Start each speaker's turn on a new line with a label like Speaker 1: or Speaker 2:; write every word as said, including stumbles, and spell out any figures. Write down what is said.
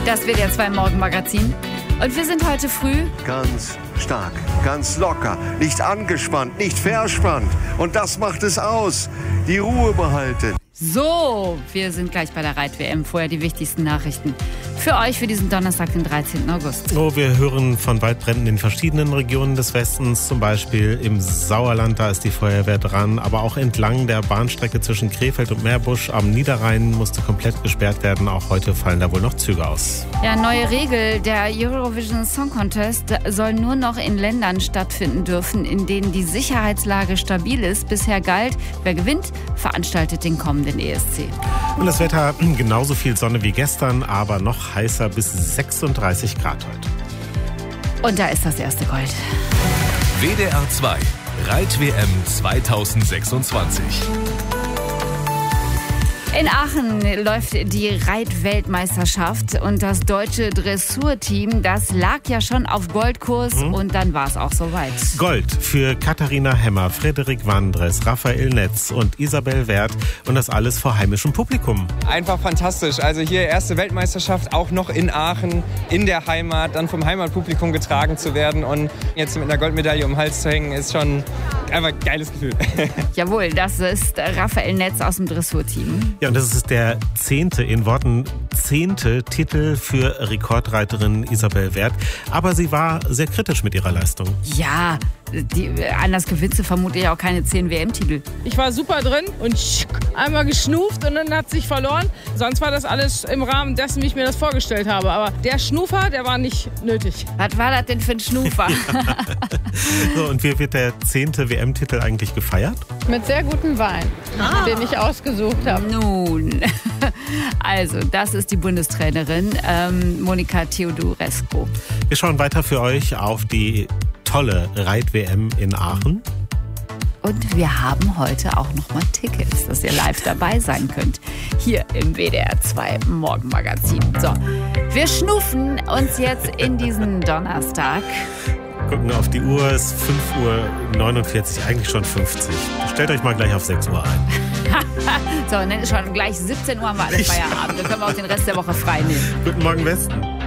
Speaker 1: Das W D R zwei Morgenmagazin. Und wir sind heute früh
Speaker 2: ganz stark, ganz locker, nicht angespannt, nicht verspannt. Und das macht es aus. Die Ruhe behalten.
Speaker 1: So, wir sind gleich bei der Reit-W M. Vorher die wichtigsten Nachrichten für euch für diesen Donnerstag, den dreizehnten August.
Speaker 3: Oh, wir hören von Waldbränden in verschiedenen Regionen des Westens, zum Beispiel im Sauerland, da ist die Feuerwehr dran, aber auch entlang der Bahnstrecke zwischen Krefeld und Meerbusch am Niederrhein musste komplett gesperrt werden. Auch heute fallen da wohl noch Züge aus.
Speaker 1: Ja, neue Regel. Der Eurovision Song Contest soll nur noch in Ländern stattfinden dürfen, in denen die Sicherheitslage stabil ist. Bisher galt, wer gewinnt, veranstaltet den kommenden E S C.
Speaker 3: Und das Wetter genauso viel Sonne wie gestern, aber noch heißer bis sechsunddreißig Grad heute.
Speaker 1: Und da ist das erste Gold.
Speaker 4: W D R zwei Reit-W M zweitausendsechsundzwanzig.
Speaker 1: In Aachen läuft die Reit-Weltmeisterschaft und das deutsche Dressurteam, das lag ja schon auf Goldkurs mhm. und dann war es auch soweit.
Speaker 3: Gold für Katharina Hemmer, Frederik Wandres, Raphael Netz und Isabel Wert und das alles vor heimischem Publikum.
Speaker 5: Einfach fantastisch. Also hier erste Weltmeisterschaft, auch noch in Aachen, in der Heimat, dann vom Heimatpublikum getragen zu werden und jetzt mit einer Goldmedaille um den Hals zu hängen, ist schon einfach ein geiles Gefühl.
Speaker 1: Jawohl, das ist Raphael Netz aus dem Dressurteam.
Speaker 3: Ja, und das ist der zehnte, in Worten zehnte Titel für Rekordreiterin Isabel Wert. Aber sie war sehr kritisch mit ihrer Leistung.
Speaker 1: Ja, die, anders gewinnt sie vermutlich auch keine zehn W M-Titel.
Speaker 6: Ich war super drin und einmal geschnuft und dann hat sich verloren. Sonst war das alles im Rahmen dessen, wie ich mir das vorgestellt habe. Aber der Schnufer, der war nicht nötig.
Speaker 1: Was war das denn für ein Schnufer?
Speaker 3: So, und wie wird der zehnte W M-Titel eigentlich gefeiert?
Speaker 6: Mit sehr gutem Wein, ah. den ich ausgesucht habe.
Speaker 1: Nun, also das ist die Bundestrainerin ähm, Monika Theodorescu.
Speaker 3: Wir schauen weiter für euch auf die tolle Reit-W M in Aachen.
Speaker 1: Und wir haben heute auch noch mal Tickets, dass ihr live dabei sein könnt. Hier im W D R zwei Morgenmagazin. So, wir schnuffen uns jetzt in diesen Donnerstag.
Speaker 3: Gucken auf die Uhr, es ist fünf Uhr neunundvierzig, eigentlich schon fünfzig. Stellt euch mal gleich auf sechs Uhr ein.
Speaker 1: So, und dann ist schon gleich siebzehn Uhr, haben wir alle Feierabend. Dann können wir auch den Rest der Woche frei nehmen.
Speaker 3: Guten Morgen, Westen.